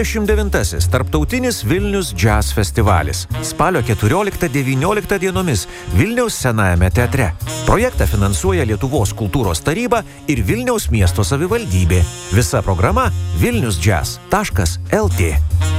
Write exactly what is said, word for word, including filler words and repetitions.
dvidešimt devintasis Tarptautinis Vilnius Jazz festivalis. Spalio keturioliktą devynioliktą dienomis Vilniaus Senajame teatre. Projektą finansuoja Lietuvos kultūros taryba ir Vilniaus miesto savivaldybė. Visa programa vilnius jazz taškas el tė.